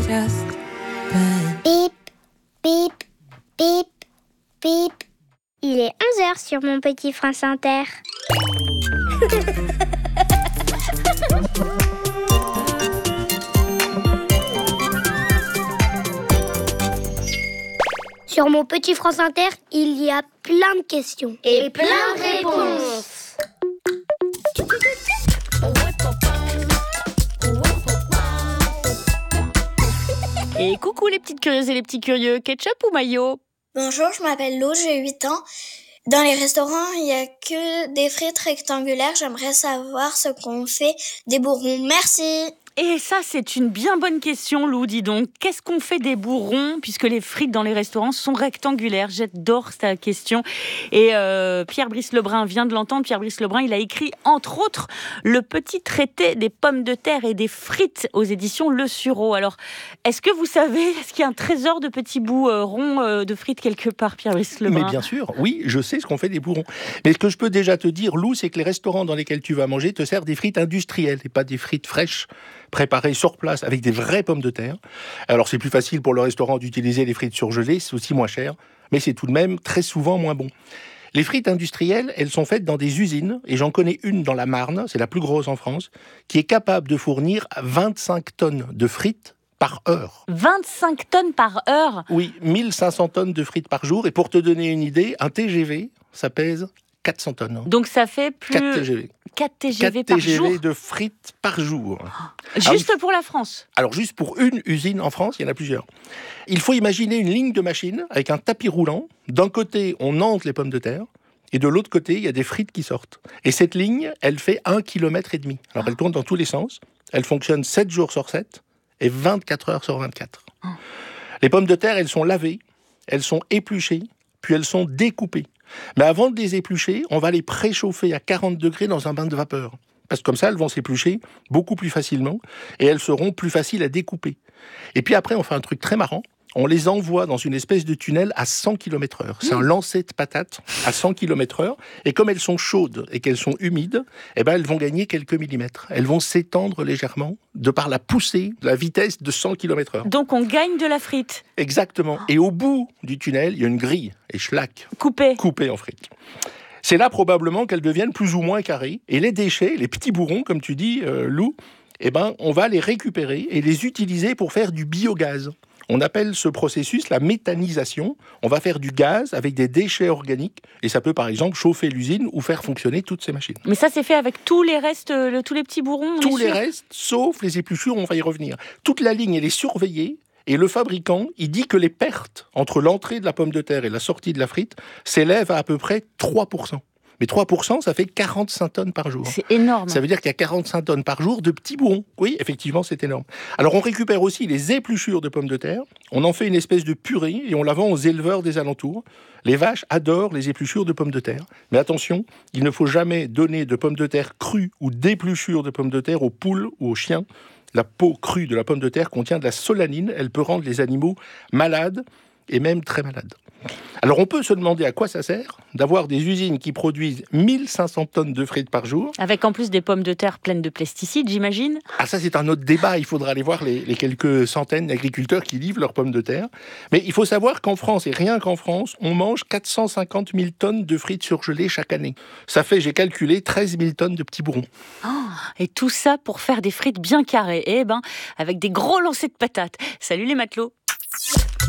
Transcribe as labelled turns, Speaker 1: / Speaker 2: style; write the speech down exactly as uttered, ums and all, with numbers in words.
Speaker 1: just been.
Speaker 2: Bip, bip, bip, bip. Il est onze heures sur mon petit France Inter. Sur mon petit France Inter, il y a plein de questions.
Speaker 3: Et plein de réponses.
Speaker 4: Et coucou les petites curieuses et les petits curieux, ketchup ou mayo?
Speaker 5: Bonjour, je m'appelle Lou, j'ai huit ans. Dans les restaurants, il n'y a que des frites rectangulaires. J'aimerais savoir ce qu'on fait des bourrons. Merci.
Speaker 4: Et ça, c'est une bien bonne question, Lou, dis donc. Qu'est-ce qu'on fait des bourrons, puisque les frites dans les restaurants sont rectangulaires? J'adore cette question. Et euh, Pierre Brice Lebrun vient de l'entendre. Pierre Brice Lebrun, il a écrit, entre autres, le petit traité des pommes de terre et des frites aux éditions Le Sureau. Alors, est-ce que vous savez, est-ce qu'il y a un trésor de petits bouts euh, ronds euh, de frites quelque part, Pierre Brice Lebrun?
Speaker 6: Mais bien sûr, oui, je sais ce qu'on fait des bourrons. Mais ce que je peux déjà te dire, Lou, c'est que les restaurants dans lesquels tu vas manger te servent des frites industrielles et pas des frites fraîches, préparées sur place avec des vraies pommes de terre. Alors c'est plus facile pour le restaurant d'utiliser les frites surgelées, c'est aussi moins cher, mais c'est tout de même très souvent moins bon. Les frites industrielles, elles sont faites dans des usines, et j'en connais une dans la Marne, c'est la plus grosse en France, qui est capable de fournir vingt-cinq tonnes de frites par heure.
Speaker 4: vingt-cinq tonnes par heure?
Speaker 6: Oui, mille cinq cents tonnes de frites par jour, et pour te donner une idée, un T G V, ça pèse quatre cents tonnes.
Speaker 4: Donc ça fait plus...
Speaker 6: quatre T G V.
Speaker 4: quatre T G V
Speaker 6: quatre
Speaker 4: par
Speaker 6: T G V
Speaker 4: jour
Speaker 6: de frites par jour.
Speaker 4: Juste
Speaker 6: Ah oui.
Speaker 4: pour la France?
Speaker 6: Alors juste pour une usine en France, il y en a plusieurs. Il faut imaginer une ligne de machine avec un tapis roulant. D'un côté, on entre les pommes de terre, et de l'autre côté, il y a des frites qui sortent. Et cette ligne, elle fait un kilomètre et demi. Alors elle tourne dans tous les sens. Elle fonctionne sept jours sur sept et vingt-quatre heures sur vingt-quatre. Oh. Les pommes de terre, elles sont lavées, elles sont épluchées, puis elles sont découpées. Mais avant de les éplucher, on va les préchauffer à quarante degrés dans un bain de vapeur. Parce que comme ça, elles vont s'éplucher beaucoup plus facilement et elles seront plus faciles à découper. Et puis après, on fait un truc très marrant. On les envoie dans une espèce de tunnel à cent kilomètres heure. C'est un lancer de patates à cent kilomètres heure. Et comme elles sont chaudes et qu'elles sont humides, eh ben, elles vont gagner quelques millimètres. Elles vont s'étendre légèrement de par la poussée, la vitesse de cent kilomètres heure.
Speaker 4: Donc on gagne de la frite.
Speaker 6: Exactement. Et au bout du tunnel, il y a une grille. Et schlac.
Speaker 4: Coupée.
Speaker 6: Coupée en frites. C'est là probablement qu'elles deviennent plus ou moins carrées. Et les déchets, les petits bourrons, comme tu dis, euh, Lou, eh ben, on va les récupérer et les utiliser pour faire du biogaz. On appelle ce processus la méthanisation. On va faire du gaz avec des déchets organiques. Et ça peut, par exemple, chauffer l'usine ou faire fonctionner toutes ces machines.
Speaker 4: Mais ça, c'est fait avec tous les restes, le, tous les petits bourrons?
Speaker 6: Tous les restes, sauf les épluchures, on va y revenir. Toute la ligne, elle est surveillée. Et le fabricant, il dit que les pertes entre l'entrée de la pomme de terre et la sortie de la frite s'élèvent à à peu près trois pour cent. Mais trois pour cent, ça fait quarante-cinq tonnes par jour.
Speaker 4: C'est énorme.
Speaker 6: Ça veut dire qu'il y a quarante-cinq tonnes par jour de petits bourrons. Oui, effectivement, c'est énorme. Alors, on récupère aussi les épluchures de pommes de terre. On en fait une espèce de purée et on la vend aux éleveurs des alentours. Les vaches adorent les épluchures de pommes de terre. Mais attention, il ne faut jamais donner de pommes de terre crues ou d'épluchures de pommes de terre aux poules ou aux chiens. La peau crue de la pomme de terre contient de la solanine. Elle peut rendre les animaux malades et même très malades. Alors on peut se demander à quoi ça sert d'avoir des usines qui produisent mille cinq cents tonnes de frites par jour.
Speaker 4: Avec en plus des pommes de terre pleines de pesticides, j'imagine.
Speaker 6: Ah ça c'est un autre débat, il faudra aller voir les, les quelques centaines d'agriculteurs qui livrent leurs pommes de terre. Mais il faut savoir qu'en France, et rien qu'en France, on mange quatre cent cinquante mille tonnes de frites surgelées chaque année. Ça fait, j'ai calculé, treize mille tonnes de petits bourrons.
Speaker 4: Oh, et tout ça pour faire des frites bien carrées, et ben avec des gros lancers de patates. Salut les matelots.